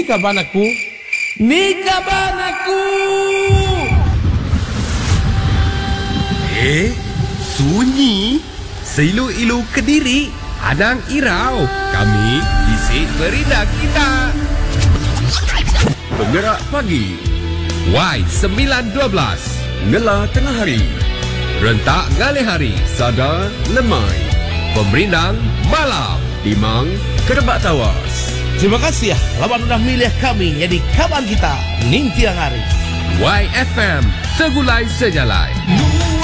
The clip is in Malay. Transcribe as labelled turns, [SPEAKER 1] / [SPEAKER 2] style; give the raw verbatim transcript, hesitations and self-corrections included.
[SPEAKER 1] kaban aku, ni kaban aku.
[SPEAKER 2] Eh, sunyi. Seilu-ilu Kediri, Anang Irau. Kami isi berita kita. Penggerak pagi Y sembilan dua belas Ngela tengah hari, rentak ngalih hari, Sada lemai, Pemerindang malam, Timang kerebak tawas.
[SPEAKER 1] Terima kasih ya, lawan sudah milih kami jadi kawan kita ning tiang hari.
[SPEAKER 2] Y F M segulai sejalai.